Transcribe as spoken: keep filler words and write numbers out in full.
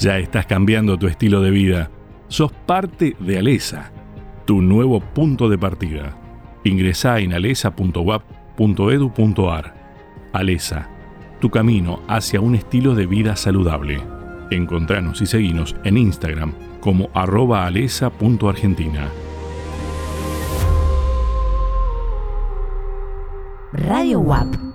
Ya estás cambiando tu estilo de vida. Sos parte de Alesa, tu nuevo punto de partida. Ingresá en alesa punto u a p punto e d u punto a r. Alesa, tu camino hacia un estilo de vida saludable. Encontranos y seguinos en Instagram como arroba alesa punto argentina. Radio U A P